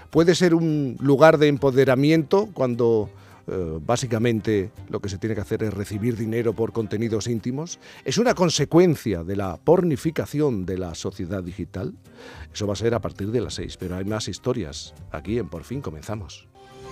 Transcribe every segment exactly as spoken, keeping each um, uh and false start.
puede ser un lugar de empoderamiento cuando eh, básicamente lo que se tiene que hacer es recibir dinero por contenidos íntimos. Es una consecuencia de la pornificación de la sociedad digital. Eso va a ser a partir de las seis, pero hay más historias aquí en Por Fin Comenzamos.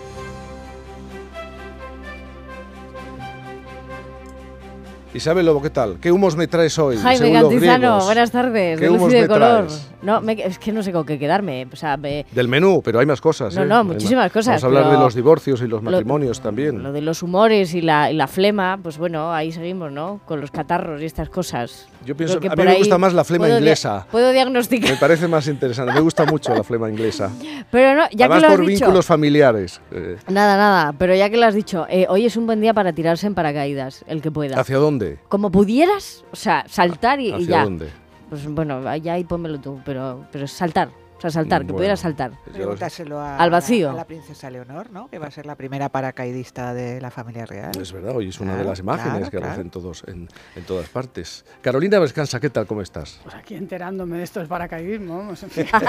Isabel Lobo, ¿qué tal? ¿Qué humos me traes hoy? Jaime Cantizano, buenas tardes. ¿Qué humos me de color. traes? No, me, es que no sé con qué quedarme. O sea, me... Del menú, pero hay más cosas. No, ¿eh? no, muchísimas hay cosas. Vamos a hablar pero de los divorcios y los matrimonios lo, también. Lo de los humores y la, y la flema, pues bueno, ahí seguimos, ¿no? Con los catarros y estas cosas. Yo pienso, que a mí me gusta más la flema inglesa. Di puedo diagnosticar. Me parece más interesante. Me gusta mucho la flema inglesa. Pero no, ya Además que lo has por dicho, vínculos familiares. Eh. Nada, nada. Pero ya que lo has dicho, eh, hoy es un buen día para tirarse en paracaídas, el que pueda. ¿Hacia dónde? Como pudieras, o sea, saltar y, ¿Hacia y ya. dónde? Pues bueno, ya ahí pónmelo tú, pero, pero saltar. O sea, saltar, Bueno, que pudiera saltar. Pregúntaselo a, al vacío. A la princesa Leonor, ¿no? Que va a ser la primera paracaidista de la familia real. Es verdad, hoy es una claro, de las imágenes claro, que claro. aparecen todos en, en todas partes. Carolina Vescansa, ¿qué tal? ¿Cómo estás? Pues aquí enterándome de esto del paracaidismo, vamos.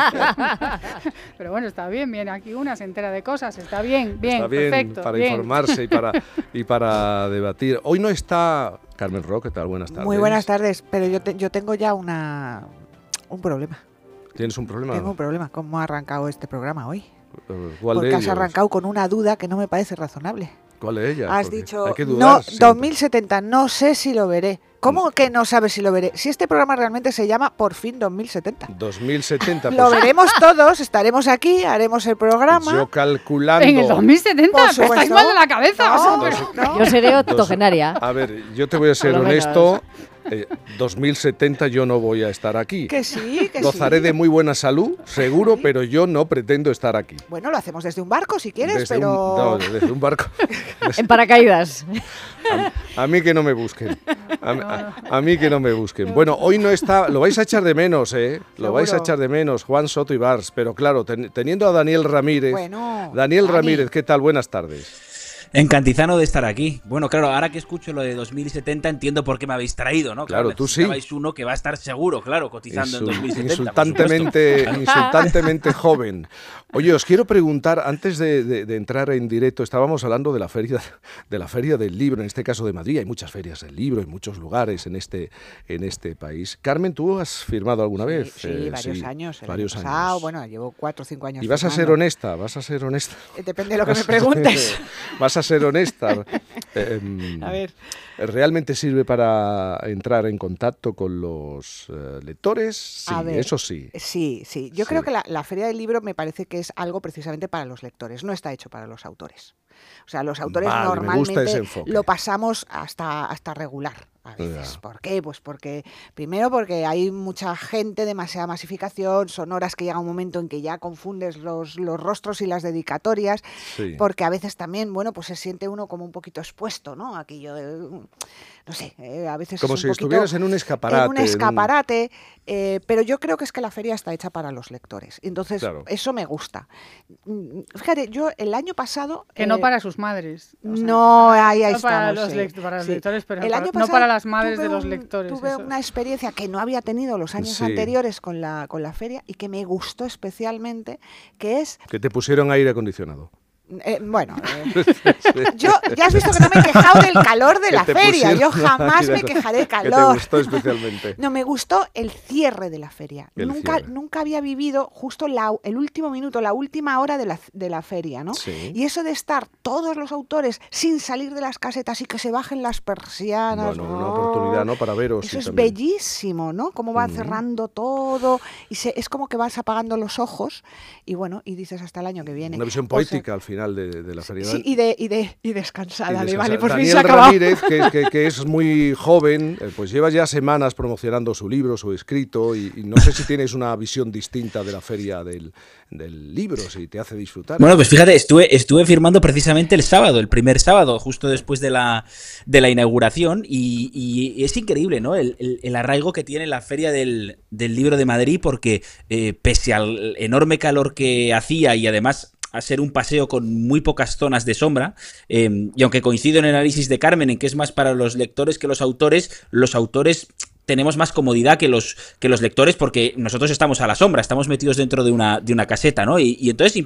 Pero bueno, está bien, viene aquí una, se entera de cosas, está bien, bien, Está bien perfecto. para bien. informarse y para, y para debatir. Hoy no está Carmen Rock, ¿qué tal? Buenas tardes. Muy buenas tardes, pero yo, te, yo tengo ya una un problema. ¿Tienes un problema? Tengo un problema. ¿Cómo ha arrancado este programa hoy? ¿Cuál Porque de has ellos? arrancado con una duda que no me parece razonable. ¿Cuál de ellas? Has Porque dicho, hay que no, dudar siempre. dos mil setenta, no sé si lo veré. ¿Cómo que no sabes si lo veré? Si este programa realmente se llama Por Fin dos mil setenta. dos mil setenta. Lo Pues, veremos todos, estaremos aquí, haremos el programa. yo calculando... En el dos mil setenta, Por estáis supuesto. mal de la cabeza. No, o sea, pero- no. Yo seré octogenaria. A ver, yo te voy a ser Por lo menos. honesto. Eh, dos mil setenta yo no voy a estar aquí. Que sí, que Gozaré sí. de muy buena salud, seguro, pero yo no pretendo estar aquí. Bueno, lo hacemos desde un barco si quieres, Desde pero... un, no, desde un barco. En paracaídas. A, a mí que no me busquen. A, a- a mí que no me busquen. Bueno, hoy no está, lo vais a echar de menos, ¿eh? Lo vais a Seguro. echar de menos, Juan Soto y Bars, pero claro, ten- teniendo a Daniel Ramírez. Bueno, Daniel Dani. Ramírez, ¿qué tal? Buenas tardes. Encantizano de estar aquí. Bueno, claro, ahora que escucho lo de dos mil setenta entiendo por qué me habéis traído, ¿no? Claro, tú sí. necesitabais uno que va a estar seguro, claro, cotizando en dos mil setenta. por Insultantemente, supuesto. insultantemente joven. Oye, os quiero preguntar, antes de, de- de entrar en directo, estábamos hablando de la feria de la feria del libro, en este caso de Madrid. Hay muchas ferias del libro en muchos lugares en este, en este país. Carmen, ¿tú has firmado alguna Sí, vez? sí, Eh, varios sí, año varios años. pasado, años. bueno, llevo cuatro o cinco años. Y vas a ser firmando. honesta, vas a ser honesta. Eh, Depende de lo que me preguntes. Vas a ser honesta. Eh, em, A ver. ¿Realmente sirve para entrar en contacto con los eh, lectores? Sí, A ver, eso sí. Sí, sí. Yo Sí. creo que la, la Feria del Libro me parece que es algo precisamente para los lectores, no está hecho para los autores. O sea, los autores Vale, me gusta normalmente ese enfoque. lo pasamos hasta, hasta regular a veces. Ya. ¿Por qué? Pues porque, primero porque hay mucha gente, demasiada masificación, son horas que llega un momento en que ya confundes los, los rostros y las dedicatorias, Sí. porque a veces también, bueno, pues se siente uno como un poquito expuesto, ¿no? Aquello de, no sé, eh, a veces Como es si un poquito estuvieras en un escaparate. en un escaparate, eh, pero yo creo que es que la feria está hecha para los lectores. Entonces, Claro. eso me gusta. Mm, Fíjate, yo el año pasado... Que eh, no para sus madres. O sea, no, que ahí, ahí no para estamos, los, sí. lect- para los Sí. lectores, pero El para- año no pasado para las madres tuve de los un- lectores. Tuve eso. una experiencia que no había tenido los años Sí. anteriores con la, con la feria y que me gustó especialmente, que es... Que te pusieron aire acondicionado. Eh, bueno, eh, yo ya has visto que no me he quejado del calor de Que la te feria, yo pusieron jamás aire me acon- quejaré del Que te calor. gustó especialmente. No, me gustó el cierre de la feria. El Nunca, cierre. nunca había vivido justo la- el último minuto, la última hora de la, de la feria, ¿no? Sí. Y eso de estar todos los autores sin salir de las casetas y que se bajen las persianas. Bueno, una oportunidad, ¿no? Para veros. Eso sí, es también. bellísimo, ¿no? Cómo van Ujú. cerrando todo y se, es como que vas apagando los ojos y bueno, y dices hasta el año que viene. Una visión O sea, poética al final de, de la feria. sí, y, de, y, de, y descansada, Y de, descansar. vale, por fin Daniel se ha acabado. Ramírez, que, que- que es muy joven, eh, pues lleva ya semanas promocionando su libro, su escrito, y, y no sé si tienes una visión distinta de la feria del, del libro, si te hace disfrutar. Bueno, pues fíjate, estuve, estuve firmando precisamente el sábado, el primer sábado, justo después de la, de la inauguración, y, y es increíble, ¿no? El, el- el arraigo que tiene la Feria del, del Libro de Madrid, porque eh, pese al enorme calor que hacía y además a ser un paseo con muy pocas zonas de sombra, eh, y aunque coincido en el análisis de Carmen en que es más para los lectores que los autores, los autores tenemos más comodidad que los, que los lectores porque nosotros estamos a la sombra, estamos metidos dentro de una, de una caseta, ¿no? Y, y entonces